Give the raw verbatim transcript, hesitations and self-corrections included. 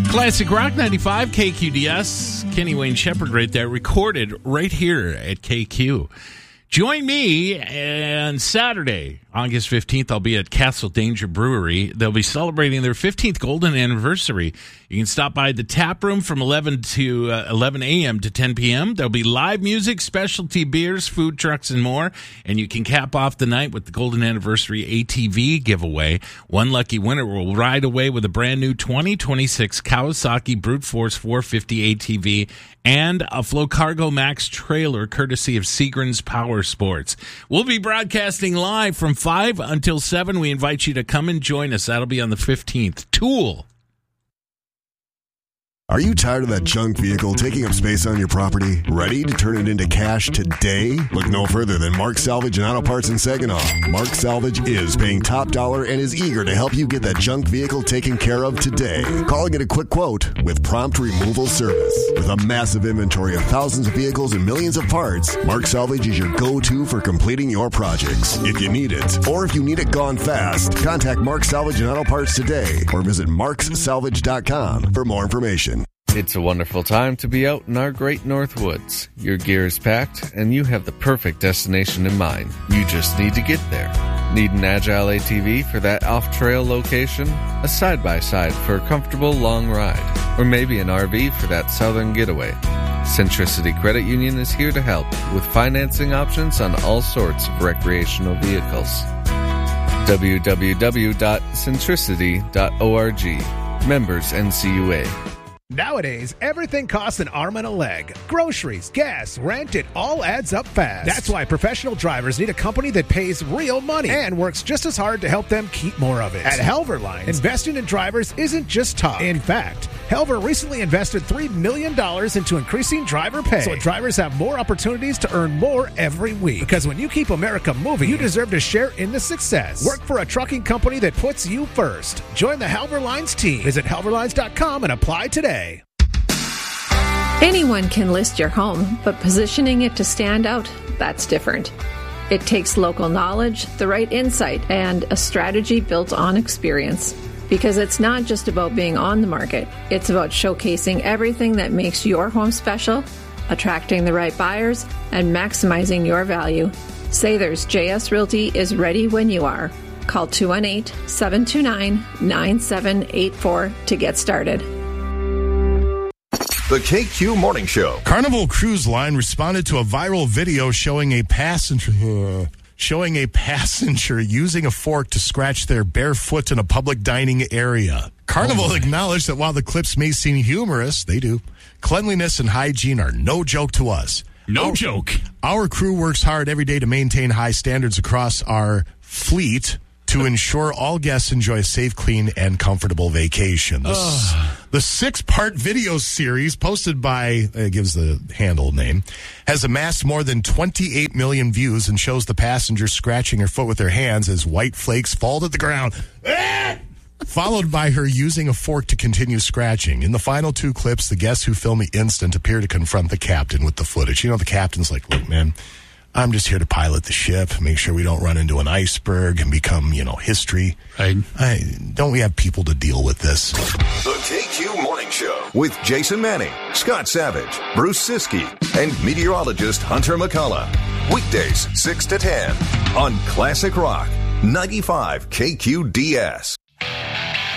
Classic Rock ninety-five, K Q D S. Kenny Wayne Shepherd right there, recorded right here at K Q. Join me on Saturday, August fifteenth. I'll be at Castle Danger Brewery. They'll be celebrating their fifteenth golden anniversary. You can stop by the tap room from eleven to uh, eleven a.m. to ten p.m. There'll be live music, specialty beers, food trucks, and more. And you can cap off the night with the golden anniversary A T V giveaway. One lucky winner will ride away with a brand new twenty twenty-six Kawasaki Brute Force four fifty A T V and a Flow Cargo Max trailer courtesy of Seagram's Power Sports. We'll be broadcasting live from five until seven. We invite you to come and join us. That'll be on the fifteenth. Tool. Are you tired of that junk vehicle taking up space on your property? Ready to turn it into cash today? Look no further than Mark Salvage and Auto Parts in Saginaw. Mark Salvage is paying top dollar and is eager to help you get that junk vehicle taken care of today. Call and get a quick quote with prompt removal service. With a massive inventory of thousands of vehicles and millions of parts, Mark Salvage is your go-to for completing your projects. If you need it, or if you need it gone fast, contact Mark Salvage and Auto Parts today or visit marks salvage dot com for more information. It's a wonderful time to be out in our great North Woods. Your gear is packed, and you have the perfect destination in mind. You just need to get there. Need an agile A T V for that off-trail location? A side-by-side for a comfortable long ride? Or maybe an R V for that southern getaway? Centricity Credit Union is here to help with financing options on all sorts of recreational vehicles. w w w dot centricity dot org. Members N C U A. Nowadays, everything costs an arm and a leg. Groceries, gas, rent, it all adds up fast. That's why professional drivers need a company that pays real money and works just as hard to help them keep more of it. At Helver Lines, investing in drivers isn't just talk. In fact, Helver recently invested three million dollars into increasing driver pay so drivers have more opportunities to earn more every week. Because when you keep America moving, you deserve to share in the success. Work for a trucking company that puts you first. Join the Helver Lines team. Visit helver lines dot com and apply today. Anyone can list your home, but positioning it to stand out, that's different. It takes local knowledge, the right insight, and a strategy built on experience. Because it's not just about being on the market, it's about showcasing everything that makes your home special, attracting the right buyers, and maximizing your value. Saythers J S Realty is ready when you are. Call two one eight, seven two nine, nine seven eight four to get started. The K Q Morning Show. Carnival Cruise Line responded to a viral video showing a passenger uh, showing a passenger using a fork to scratch their bare foot in a public dining area. Carnival oh acknowledged that while the clips may seem humorous, they do. Cleanliness and hygiene are no joke to us. No our, joke. Our crew works hard every day to maintain high standards across our fleet to ensure all guests enjoy a safe, clean, and comfortable vacation. The, uh. the six-part video series posted by, it gives the handle name, has amassed more than twenty-eight million views and shows the passenger scratching her foot with her hands as white flakes fall to the ground, followed by her using a fork to continue scratching. In the final two clips, the guests who film the instant appear to confront the captain with the footage. You know, the captain's like, look, man, I'm just here to pilot the ship, make sure we don't run into an iceberg and become, you know, history. Right. I, don't we have people to deal with this? The K Q Morning Show with Jason Manning, Scott Savage, Bruce Siskey, and meteorologist Hunter McCullough. Weekdays, six to ten on Classic Rock, ninety-five K Q D S.